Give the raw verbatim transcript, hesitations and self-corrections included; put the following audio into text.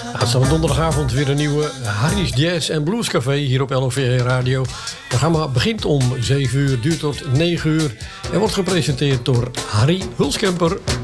Aanstaande donderdagavond weer een nieuwe Harry's Jazz en Blues Café hier op L O V Radio. Het programma begint om zeven uur, duurt tot negen uur en wordt gepresenteerd door Harry Hulskemper.